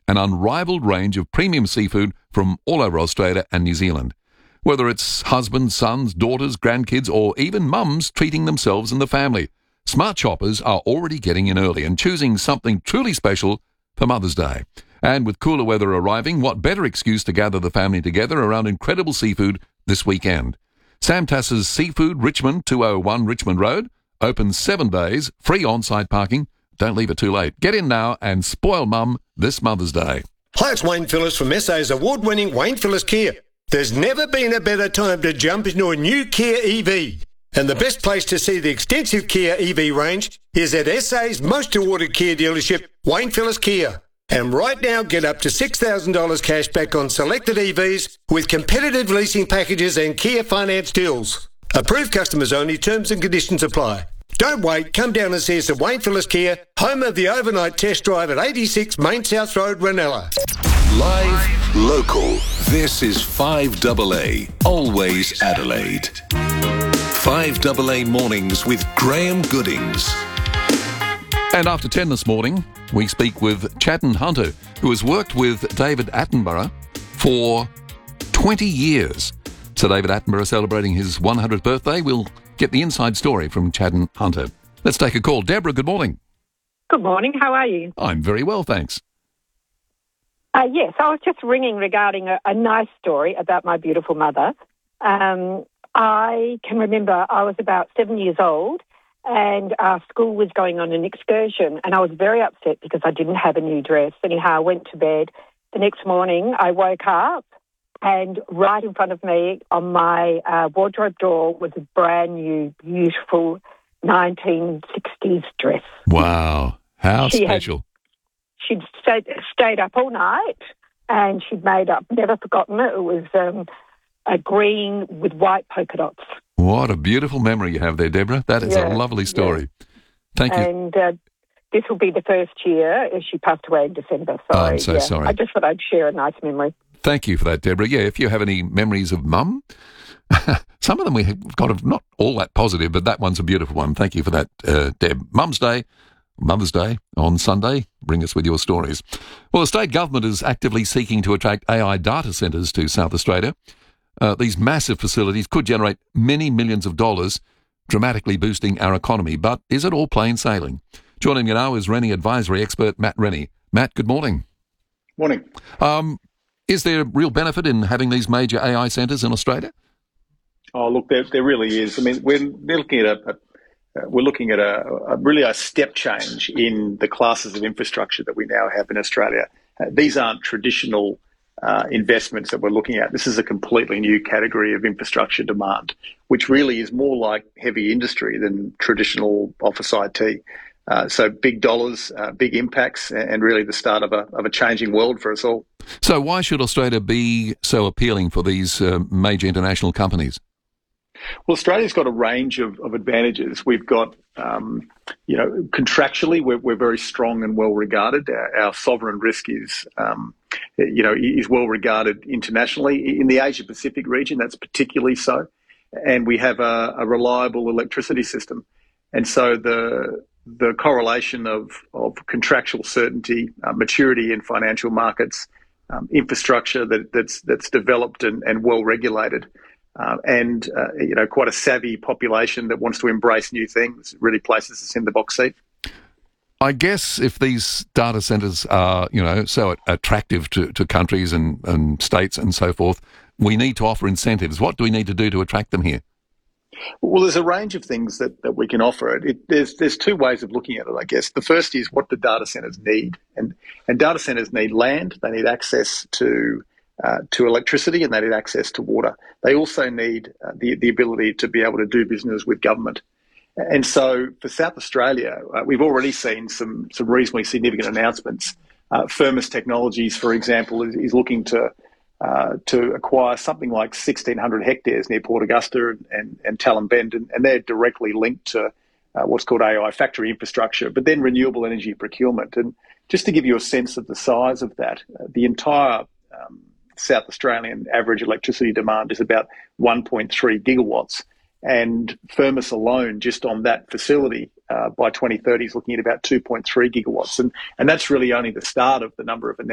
an unrivaled range of premium seafood from all over Australia and New Zealand. Whether it's husbands, sons, daughters, grandkids, or even mums treating themselves and the family, smart shoppers are already getting in early and choosing something truly special for Mother's Day. And with cooler weather arriving, what better excuse to gather the family together around incredible seafood this weekend? Sam Tass's Seafood Richmond, 201 Richmond Road, open 7 days, free on-site parking. Don't leave it too late. Get in now and spoil Mum this Mother's Day. Hi, it's Wayne Phillips from SA's award-winning Wayne Phillips Kia. There's never been a better time to jump into a new Kia EV. And the best place to see the extensive Kia EV range is at SA's most awarded Kia dealership, Wayne Phillips Kia. And right now, get up to $6,000 cash back on selected EVs with competitive leasing packages and Kia finance deals. Approved customers only, terms and conditions apply. Don't wait, come down and see us at Wayne Phillips Kia, home of the overnight test drive at 86 Main South Road, Ranella. Live, local. This is 5AA, always Adelaide. 5AA Mornings with Graham Goodings. And after 10 this morning, we speak with Chadden Hunter, who has worked with David Attenborough for 20 years. So David Attenborough celebrating his 100th birthday. We'll get the inside story from Chadden Hunter. Let's take a call. Deborah, good morning. Good morning. How are you? I'm very well, thanks. Yes, I was just ringing regarding a nice story about my beautiful mother. I can remember I was about 7 years old and our school was going on an excursion and I was very upset because I didn't have a new dress. Anyhow, I went to bed. The next morning I woke up and right in front of me on my wardrobe door was a brand new, beautiful 1960s dress. Wow, how special. She'd stayed up all night and she'd made up, never forgotten it. It was a green with white polka dots. What a beautiful memory you have there, Deborah. That is a lovely story. Yeah. Thank you. And this will be the first year. She passed away in December. So, I'm so sorry. I just thought I'd share a nice memory. Thank you for that, Deborah. Yeah, if you have any memories of Mum, some of them we've got not all that positive, but that one's a beautiful one. Thank you for that, Deb. Mother's Day on Sunday. Bring us with your stories. Well, the state government is actively seeking to attract AI data centres to South Australia. These massive facilities could generate many millions of dollars, dramatically boosting our economy. But is it all plain sailing? Joining me now is Rennie advisory expert Matt Rennie. Matt, good morning. Morning. Is there real benefit in having these major AI centres in Australia? Oh, look, there really is. I mean, we're looking at a step change in the classes of infrastructure that we now have in Australia. These aren't traditional investments that we're looking at. This is a completely new category of infrastructure demand, which really is more like heavy industry than traditional office IT. So big dollars, big impacts, and really the start of a changing world for us all. So why should Australia be so appealing for these major international companies? Well, Australia's got a range of advantages. We've got, contractually, we're very strong and well regarded. Our sovereign risk is well regarded internationally. In the Asia Pacific region, that's particularly so. And we have a reliable electricity system. And so the correlation of contractual certainty, maturity in financial markets, infrastructure that's developed and well regulated, and quite a savvy population that wants to embrace new things really places us in the box seat. I guess if these data centres are, so attractive to countries and states and so forth, we need to offer incentives. What do we need to do to attract them here? Well, there's a range of things that we can offer. There's two ways of looking at it, I guess. The first is what the data centres need. And data centres need land, they need access to electricity, and they need access to water. They also need the ability to be able to do business with government. And so for South Australia, we've already seen some reasonably significant announcements. Firmus Technologies, for example, is looking to acquire something like 1,600 hectares near Port Augusta and Talon Bend, and they're directly linked to what's called AI factory infrastructure, but then renewable energy procurement. And just to give you a sense of the size of that, the entire South Australian average electricity demand is about 1.3 gigawatts. And Firmus alone, just on that facility, by 2030 is looking at about 2.3 gigawatts. And that's really only the start of the number of